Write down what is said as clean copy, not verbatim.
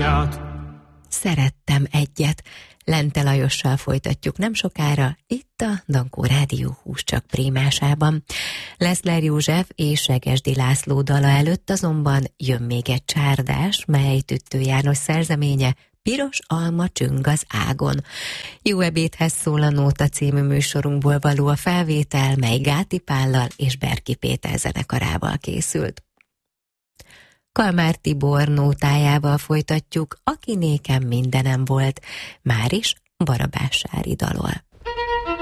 lányát. Szerettem egyet. Lente Lajossal folytatjuk nem sokára, itt a Dankó Rádió Húscsak Prémásában. Leszler József és Segesdi László dala előtt azonban jön még egy csárdás, mely Tüttő János szerzeménye, Piros alma csüng az ágon. Jó ebédhez szól a Nóta című műsorunkból való a felvétel, mely Gáti Pállal és Berki Péter zenekarával készült. Kalmár Tibor nótájával folytatjuk, aki nékem mindenem volt, máris Barabás Sári dalol.